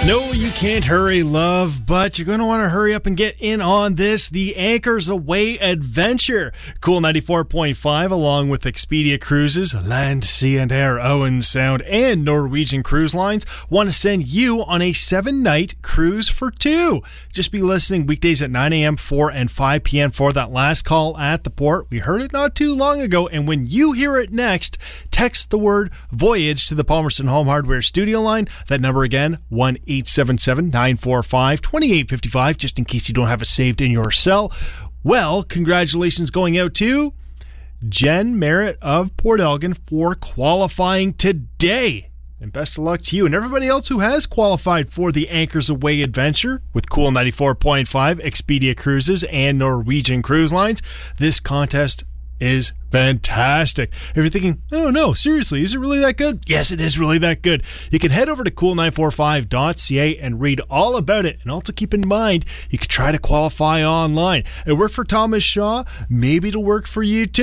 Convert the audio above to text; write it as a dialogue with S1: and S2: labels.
S1: No, you can't hurry, love, but you're going to want to hurry up and get in on this, the Anchors Away adventure. Cool 94.5, along with Expedia Cruises, Land, Sea and Air, Owen Sound, and Norwegian Cruise Lines, want to send you on a 7-night cruise for 2. Just be listening weekdays at 9 a.m., 4 and 5 p.m. for that last call at the port. We heard it not too long ago, and when you hear it next, text the word Voyage to the Palmerston Home Hardware studio line. That number again, 1-877-945-2855, just in case you don't have it saved in your cell. Well, congratulations going out to Jen Merritt of Port Elgin for qualifying today. And best of luck to you and everybody else who has qualified for the Anchors Away adventure with Cool 94.5, Expedia Cruises, and Norwegian Cruise Lines. This contest is fantastic. If you're thinking, oh no, seriously, is it really that good? Yes, it is really that good. You can head over to cool945.ca and read all about it. And also keep in mind, you can try to qualify online. It worked for Thomas Shaw. Maybe it'll work for you too.